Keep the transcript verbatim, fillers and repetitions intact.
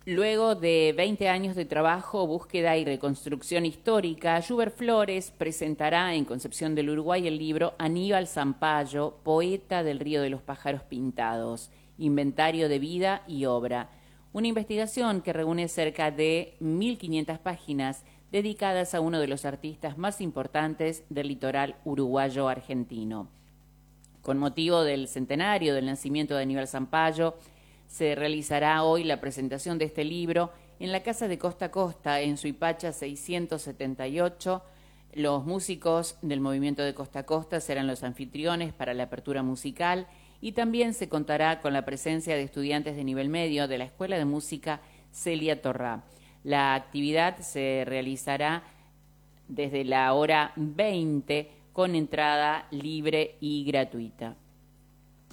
Luego de veinte años de trabajo, búsqueda y reconstrucción histórica, Schubert Flores presentará en Concepción del Uruguay el libro Aníbal Zampayo, poeta del Río de los Pájaros Pintados, inventario de vida y obra. Una investigación que reúne cerca de mil quinientas páginas dedicadas a uno de los artistas más importantes del litoral uruguayo-argentino. Con motivo del centenario del nacimiento de Aníbal Zampayo, se realizará hoy la presentación de este libro en la Casa de Costa a Costa, en Suipacha seiscientos setenta y ocho. Los músicos del movimiento de Costa a Costa serán los anfitriones para la apertura musical y también se contará con la presencia de estudiantes de nivel medio de la Escuela de Música Celia Torrá. La actividad se realizará desde la hora veinte con entrada libre y gratuita.